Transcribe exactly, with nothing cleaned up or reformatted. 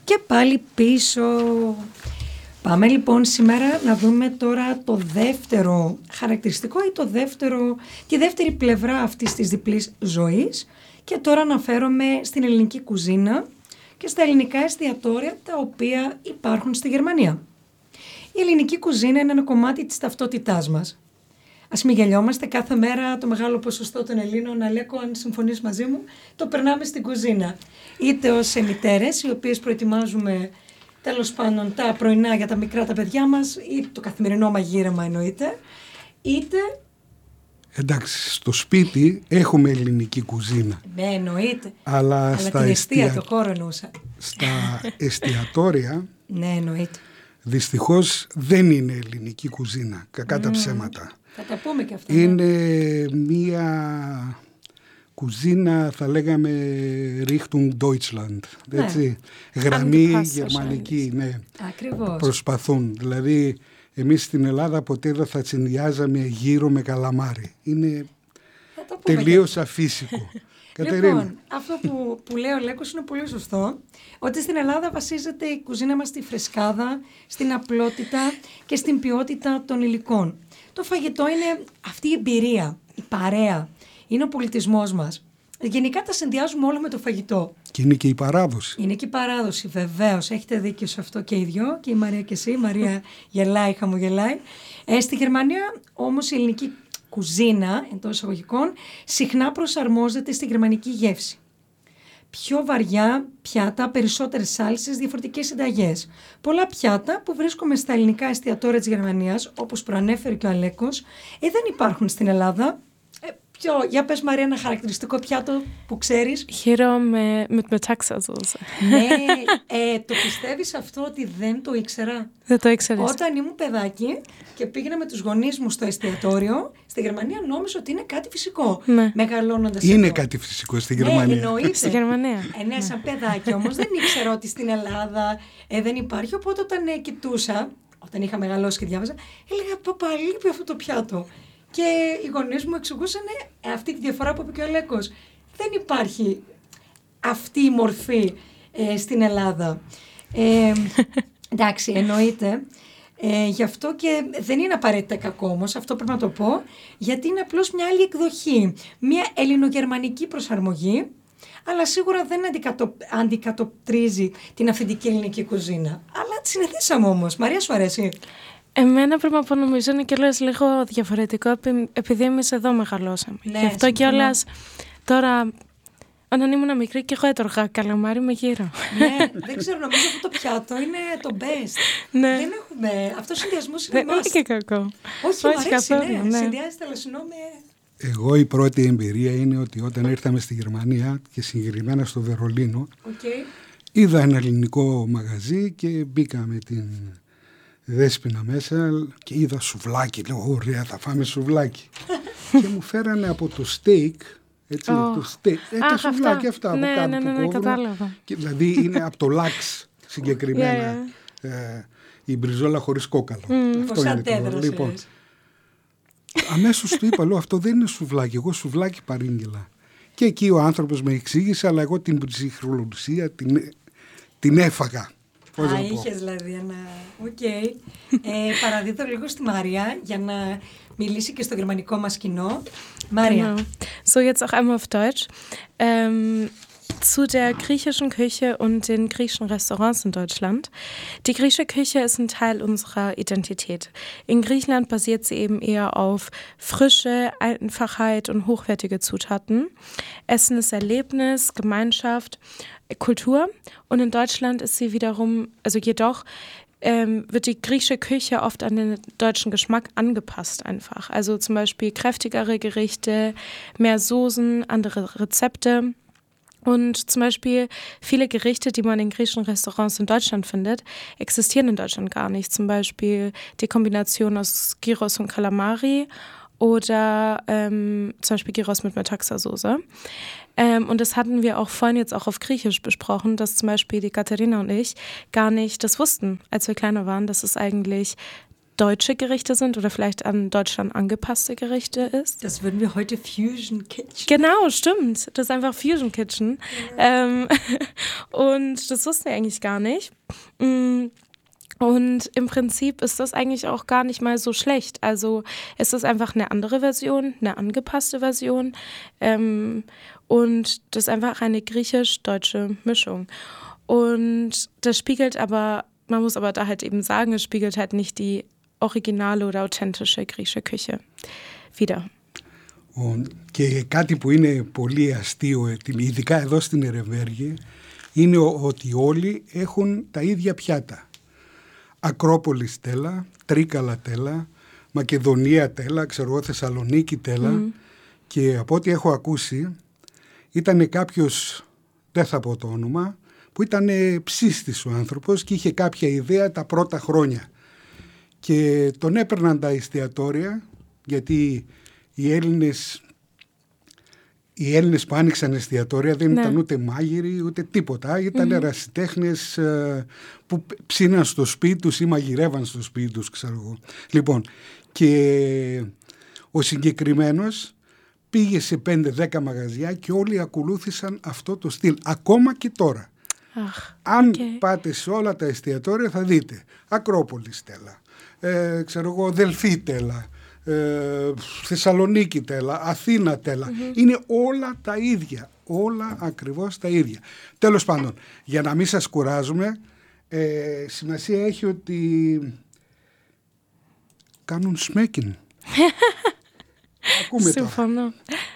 Και πάλι πίσω. Πάμε λοιπόν σήμερα να δούμε τώρα το δεύτερο χαρακτηριστικό ή το δεύτερο, τη δεύτερη πλευρά αυτής της διπλής ζωής. Και τώρα αναφέρομαι στην ελληνική κουζίνα και στα ελληνικά εστιατόρια τα οποία υπάρχουν στη Γερμανία. Η ελληνική κουζίνα είναι ένα κομμάτι της ταυτότητάς μας. Ας μην γελιόμαστε, κάθε μέρα το μεγάλο ποσοστό των Ελλήνων, Αλέκο, αν συμφωνείς μαζί μου, το περνάμε στην κουζίνα. Είτε ως μητέρες, οι οποίες προετοιμάζουμε τέλος πάντων τα πρωινά για τα μικρά τα παιδιά μας, ή το καθημερινό μαγείρεμα εννοείται, είτε... Εντάξει, στο σπίτι έχουμε ελληνική κουζίνα. Ναι, εννοείται. Αλλά, Αλλά στα την εστία, εστια... το χώρο εννοούσα. Στα εστιατόρια... Ναι, εννοείται. Δυστυχώς δεν είναι ελληνική κουζίνα, κακά mm. τα ψέματα. Θα τα πούμε και αυτά. Είναι ναι. μία κουζίνα, θα λέγαμε, Richtung Deutschland, έτσι. Ναι. Γραμμή γερμανική, ναι. Ακριβώς. Προσπαθούν. Δηλαδή, εμείς στην Ελλάδα ποτέ δεν θα τσινιάζαμε γύρω με καλαμάρι. Είναι τελείως αφύσικο. Λοιπόν, αυτό που, που λέει ο Λέκος είναι πολύ σωστό, ότι στην Ελλάδα βασίζεται η κουζίνα μας στη φρεσκάδα, στην απλότητα και στην ποιότητα των υλικών. Το φαγητό είναι αυτή η εμπειρία, η παρέα, είναι ο πολιτισμός μας. Γενικά τα συνδυάζουμε όλα με το φαγητό. Και είναι και η παράδοση. Είναι και η παράδοση, βεβαίως. Έχετε δίκιο σε αυτό και οι δυο, και η Μαρία και εσύ. Η Μαρία γελάει, χαμογελάει. Ε, στη Γερμανία όμως η ελληνική κουζίνα, εντός εισαγωγικών, συχνά προσαρμόζεται στη γερμανική γεύση. Πιο βαριά πιάτα, περισσότερες σάλτσες, διαφορετικές συνταγές. Πολλά πιάτα που βρίσκουμε στα ελληνικά εστιατόρια της Γερμανίας, όπως προανέφερε και ο Αλέκος, ε, δεν υπάρχουν στην Ελλάδα. Ε, ποιο, για πες Μαρία ένα χαρακτηριστικό πιάτο που ξέρεις. Χείρο με, με, με ταξασόζα. Ναι, ε, το πιστεύεις αυτό ότι δεν το ήξερα. Δεν το ήξερες. Όταν ήμουν παιδάκι και πήγαινα με τους γονείς μου στο εστιατόριο, στη Γερμανία νόμιζα ότι είναι κάτι φυσικό. Ναι. Μεγαλώνοντας είναι εδώ. Κάτι φυσικό στη Γερμανία. Ναι, εννοείται. Στη Γερμανία. Ε, ναι, σαν παιδάκι όμως δεν ήξερα ότι στην Ελλάδα ε, δεν υπάρχει. Οπότε όταν ε, κοιτούσα, όταν είχα μεγαλώσει και διάβαζα, έλεγα παπα, λείπει αυτό το πιάτο. Και οι γονείς μου εξηγούσαν ε, αυτή τη διαφορά που είπε και ο Αλέκος. Δεν υπάρχει αυτή η μορφή ε, στην Ελλάδα. Ε, εντάξει, εννοείται. Ε, γι' αυτό και δεν είναι απαραίτητα κακό όμως, αυτό πρέπει να το πω, γιατί είναι απλώς μια άλλη εκδοχή, μια ελληνογερμανική προσαρμογή, αλλά σίγουρα δεν αντικατο, αντικατοπτρίζει την αυθεντική ελληνική κουζίνα. Αλλά τη συνηθίσαμε όμως. Μαρία, σου αρέσει? Εμένα πρέπει να πω, νομίζω είναι κιόλας λίγο διαφορετικό, επειδή εμείς εδώ μεγαλώσαμε. Ναι, γι' αυτό κιόλας τώρα... Όταν ήμουν μικρή και εγώ έτρωγα καλαμάρι με γύρο. Ναι, δεν ξέρω, νομίζω αυτό το πιάτο είναι το best. Ναι. Δεν έχουμε, αυτό ο συνδυασμός είναι δεν, must. όχι και κακό. Όχι, όχι μου αρέσει, καθόλου, ναι. ναι. Συνδυάζεται λασινό με... Εγώ η πρώτη εμπειρία είναι ότι όταν ήρθαμε στη Γερμανία και συγκεκριμένα στο Βερολίνο, okay. είδα ένα ελληνικό μαγαζί και μπήκα με την Δέσποινα μέσα και είδα σουβλάκι. Λέω, ωραία, θα φάμε σουβλάκι. Και μου φέρανε από το στέικ, έτσι, oh. το στέικ, ε, τα σουβλάκια αυτά από ναι, κάτω ναι, ναι, ναι, του κόβρου. κατάλαβα. Και, δηλαδή είναι από το λάξ συγκεκριμένα. Yeah, yeah. Ε, η μπριζόλα χωρίς κόκαλο. Mm. Αυτό πώς αντέδρασες? Λοιπόν, αμέσως του είπα, λέω, αυτό δεν είναι σουβλάκι, εγώ σουβλάκι παρήγγειλα. Και εκεί ο άνθρωπος με εξήγησε, αλλά εγώ την ψυχρολουσία την, την έφαγα. Πώς Α, είχες δηλαδή ένα... Οκ. Okay. ε, παραδίδω λίγο στη Μάρια για να μιλήσει και στο γερμανικό μας κοινό. Μάρια. Genau. So, jetzt auch einmal auf Deutsch. Ähm, zu der griechischen Küche und den griechischen Restaurants in Deutschland. Die griechische Küche ist ein Teil unserer Identität. In Griechenland basiert sie eben eher auf Frische, Einfachheit und hochwertige Zutaten. Essen ist Erlebnis, Gemeinschaft, Kultur. Und in Deutschland ist sie wiederum, also jedoch, ähm, wird die griechische Küche oft an den deutschen Geschmack angepasst einfach. Also zum Beispiel kräftigere Gerichte, mehr Soßen, andere Rezepte. Und zum Beispiel viele Gerichte, die man in griechischen Restaurants in Deutschland findet, existieren in Deutschland gar nicht. Zum Beispiel die Kombination aus Gyros und Kalamari oder ähm, zum Beispiel Gyros mit Metaxa-Soße. Ähm, und das hatten wir auch vorhin jetzt auch auf Griechisch besprochen, dass zum Beispiel die Katharina und ich gar nicht das wussten, als wir kleiner waren, dass es eigentlich deutsche Gerichte sind oder vielleicht an Deutschland angepasste Gerichte ist. Das würden wir heute Fusion Kitchen. Genau, stimmt. Das ist einfach Fusion Kitchen. Ja. Ähm, und das wussten wir eigentlich gar nicht. Und im Prinzip ist das eigentlich auch gar nicht mal so schlecht. Also es ist einfach eine andere Version, eine angepasste Version. Ähm, und das ist einfach eine griechisch-deutsche Mischung. Und das spiegelt aber, man muss aber da halt eben sagen, es spiegelt halt nicht die originale oder authentische griechische Küche wider. Και κάτι που είναι πολύ αστείο, ειδικά εδώ στην Ερεβέργη, είναι ότι όλοι έχουν τα ίδια πιάτα. Ακρόπολη τέλα, Τρίκαλα τέλα, Μακεδονία τέλα, ξέρω εγώ Θεσσαλονίκη τέλα. Mm. Και από ό,τι έχω ακούσει, ήταν κάποιος, δεν θα πω το όνομα, που ήταν ψίστης ο άνθρωπος και είχε κάποια ιδέα τα πρώτα χρόνια. Και τον έπαιρναν τα εστιατόρια, γιατί οι Έλληνες, οι Έλληνες που άνοιξαν εστιατόρια δεν ναι. ήταν ούτε μάγειροι ούτε τίποτα. Ήταν mm-hmm. ερασιτέχνες που ψήναν στο σπίτι τους ή μαγειρεύαν στο σπίτι τους, ξέρω εγώ. Λοιπόν, και ο συγκεκριμένος πήγε σε πέντε δέκα μαγαζιά και όλοι ακολούθησαν αυτό το στυλ. Ακόμα και τώρα. Ach, αν okay. πάτε σε όλα τα εστιατόρια θα δείτε Ακρόπολη τέλα, ε, ξέρω εγώ Δελφή τέλα, ε, Θεσσαλονίκη τέλα, Αθήνα τέλα. Mm-hmm. Είναι όλα τα ίδια, όλα ακριβώς τα ίδια. Τέλος πάντων, για να μην σας κουράζουμε, ε, σημασία έχει ότι κάνουν σμέκιν. Ακούμε Συμφωνώ. τώρα.